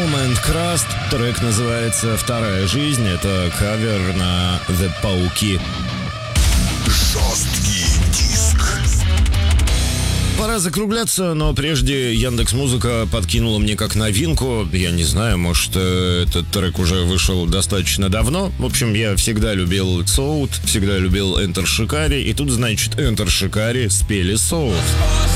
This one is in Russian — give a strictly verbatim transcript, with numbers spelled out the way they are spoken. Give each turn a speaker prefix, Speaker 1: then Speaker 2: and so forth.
Speaker 1: Almond Crust. Трек называется «Вторая жизнь». Это кавер на The Пауки.
Speaker 2: Жесткий диск.
Speaker 1: Пора закругляться, но прежде Яндекс.Музыка подкинула мне как новинку. Я не знаю, может, этот трек уже вышел достаточно давно. В общем, я всегда любил Соут, всегда любил Enter Shikari. И тут, значит, Enter Shikari спели Соут.